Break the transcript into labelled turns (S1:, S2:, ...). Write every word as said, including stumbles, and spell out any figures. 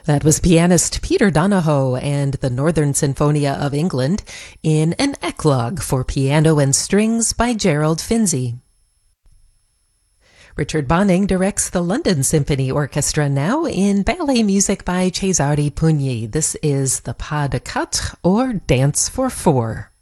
S1: That was pianist Peter Donahoe and the Northern Sinfonia of England in an eclogue for piano and strings by Gerald Finzi. Richard Bonning directs the London Symphony Orchestra now in ballet music by Cesare Pugni. This is the Pas de Quatre, or Dance for Four.